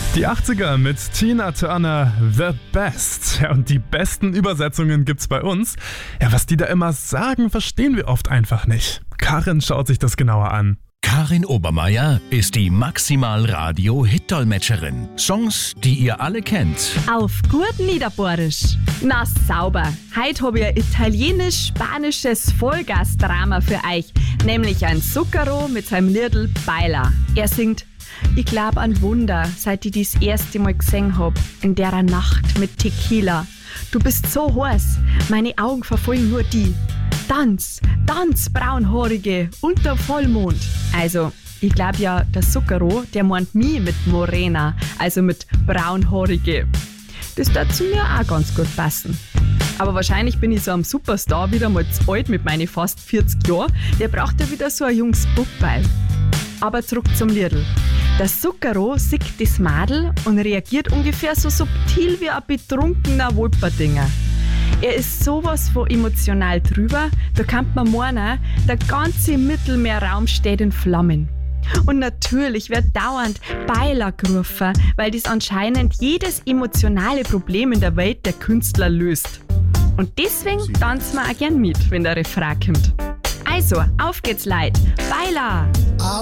Die 80er mit Tina Turner, The Best. Ja, und die besten Übersetzungen gibt's bei uns. Ja, was die da immer sagen, verstehen wir oft einfach nicht. Karin schaut sich das genauer an. Karin Obermeier ist die Maximal-Radio-Hit-Dolmetscherin. Songs, die ihr alle kennt. Auf gut Niederbohrisch. Na sauber. Heute habe ich ein italienisch-spanisches Vollgas-Drama für euch. Nämlich ein Zucchero mit seinem Liedl Baila. Er singt: Ich glaub an Wunder, seit ich das erste Mal gesehen hab, in der Nacht mit Tequila. Du bist so heiß, meine Augen verfolgen nur die. Tanz, tanz, braunhaarige, unter Vollmond. Also, ich glaub ja, der Zucchero, der meint mich mit Morena, also mit braunhaarige. Das darf zu mir auch ganz gut passen. Aber wahrscheinlich bin ich so am Superstar wieder mal zu alt mit meinen fast 40 Jahren. Der braucht ja wieder so ein junges Bubbeil. Aber zurück zum Liedl. Der Zucchero sieht das Madel und reagiert ungefähr so subtil wie ein betrunkener Wolperdinger. Er ist sowas von emotional drüber, da kann man meinen, der ganze Mittelmeerraum steht in Flammen. Und natürlich wird dauernd Baila gerufen, weil das anscheinend jedes emotionale Problem in der Welt der Künstler löst. Und deswegen tanzen wir auch gern mit, wenn der Refrain kommt. Also, auf geht's, Leute! Baila!